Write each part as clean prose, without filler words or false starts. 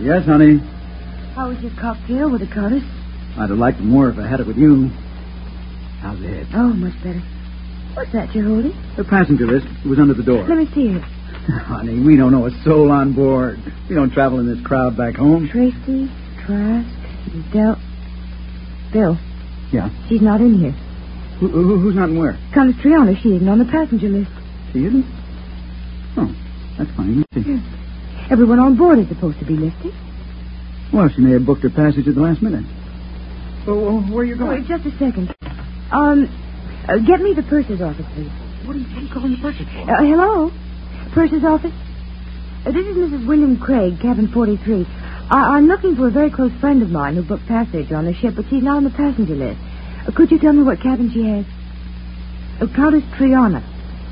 Yes, honey. How was your cocktail with the Countess? I'd have liked it more if I had it with you. How's the head? Oh, much better. What's that you're holding? The passenger list was under the door. Let me see it. Honey, we don't know a soul on board. We don't travel in this crowd back home. Tracy, Trask, Del... Bill. Yeah? She's not in here. Who's not in where? Countess Triana, she isn't on the passenger list. She isn't? Oh, that's funny. Let's see. Everyone on board is supposed to be listed. Well, she may have booked her passage at the last minute. Well, where are you going? Wait, just a second. Get me the purser's office, please. What are you calling the purser's for? Hello? Purser's office? This is Mrs. William Craig, cabin 43. I'm looking for a very close friend of mine who booked passage on the ship, but she's not on the passenger list. Could you tell me what cabin she has? Countess Triana.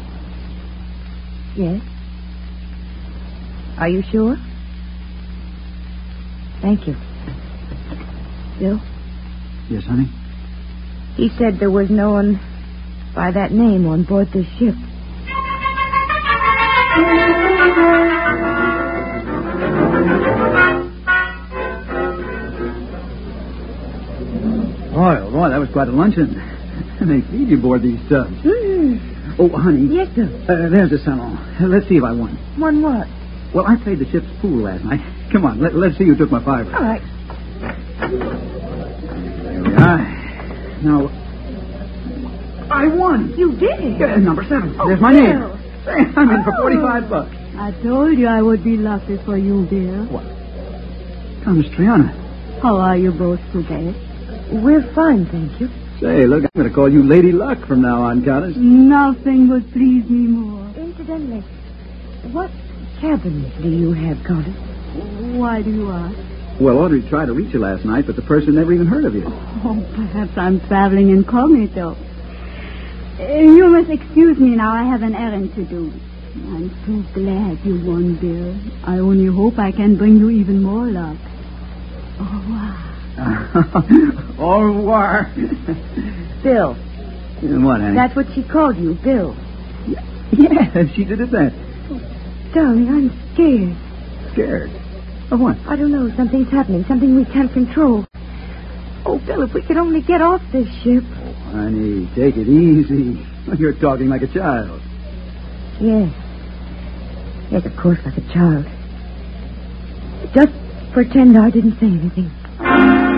Yes? Are you sure? Thank you. Bill? Yes, honey? He said there was no one by that name on board this ship. Boy, that was quite a luncheon. They feed you aboard these tubs. Mm. Oh, honey. Yes, sir. There's the salon. Let's see if I won. Won what? Well, I played the ship's pool last night. Come on, let's see who took my $5. All right. There we are. Now, I won. You did? Number 7. Oh, There's my Bill. name. I'm in for $45. I told you I would be lucky for you, dear. What? Countess Triana. How are you both today? We're fine, thank you. Say, look, I'm going to call you Lady Luck from now on, Countess. Nothing would please me more. Incidentally, what cabin do you have, Countess? Why do you ask? Well, Audrey tried to reach you last night, but the person never even heard of you. Oh, perhaps I'm traveling incognito. You must excuse me now. I have an errand to do. I'm so glad you won, dear. I only hope I can bring you even more luck. Au revoir. Au revoir. Bill. What, honey? That's what she called you, Bill. Yeah, she did it that. Darling, I'm scared. Scared? Of what? I don't know. Something's happening. Something we can't control. Oh, Bill, if we could only get off this ship. Oh, honey, take it easy. You're talking like a child. Yes. Yes, of course, like a child. Just pretend I didn't say anything.